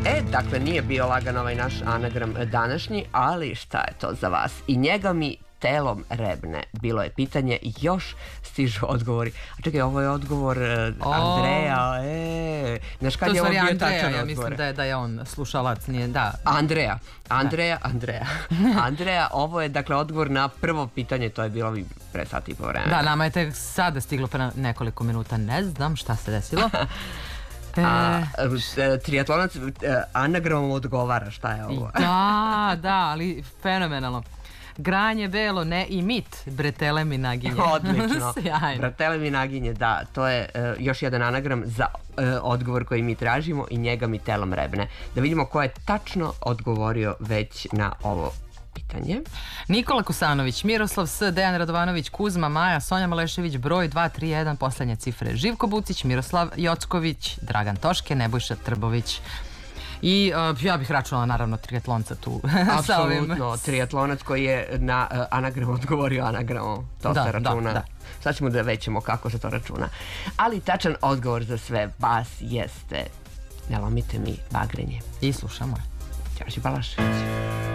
Dakle, nije bio lagan ovaj naš anagram današnji, ali šta je to za vas? I njega mi telom rebne, bilo je pitanje, još stižu odgovori. A čekaj, ovo je odgovor Andreja, znaš kad je ovo bio tačan odgovor? Ja mislim da je on slušalac, nije, da. Andreja, ovo je dakle odgovor na prvo pitanje, to je bilo pre sat i po vremena. Da, nama je tek sada stiglo pre nekoliko minuta, ne znam šta se desilo. Triatlonac anagramom odgovara, šta je ovo? Da, ali fenomenalno. Granje belo, ne i mit, bretele mi naginje. Odlično. Bretele mi naginje, da. To je još jedan anagram za odgovor koji mi tražimo i njega mi telom rebne. Da vidimo ko je tačno odgovorio već na ovo pitanje. Nikola Kusanović, Miroslav S, Dejan Radovanović, Kuzma, Maja, Sonja Malešević, broj 231, poslednje cifre Živko Bucić, Miroslav Jocković, Dragan Toške, Nebojša Trbović. I ja bih računala naravno triatlonca tu. Apsolutno, triatlonac koji je na anagram odgovorio anagramom. To se računa. Sad ćemo da većemo kako se to računa. Ali tačan odgovor za sve vas jeste: ne lomite mi bagrenje. I slušamo. Đorđe Balašević.